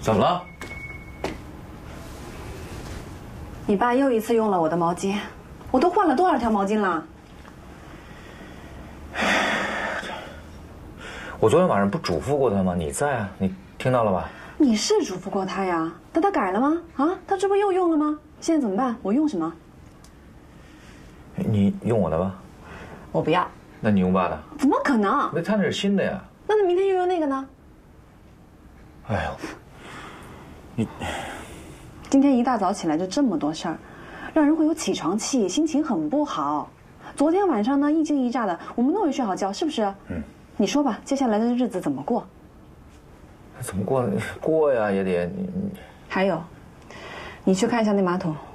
怎么了？ 你爸又一次用了我的毛巾，我都换了多少条毛巾了？ 我昨天晚上不嘱咐过他吗？你在啊，你听到了吧？ 你是嘱咐过他呀，但他改了吗？啊，他这不又用了吗？现在怎么办？我用什么？ 你用我的吧。 我不要。 那你用爸的？ 怎么可能？ 那他那是新的呀。 那你明天又用那个呢？ 哎呦，你今天一大早起来就这么多事儿，让人会有起床气，心情很不好。昨天晚上呢，一惊一乍的，我们都没睡好觉，是不是？嗯。你说吧，接下来的日子怎么过？ 怎么过？过呀，也得你。 还有，你去看一下那马桶，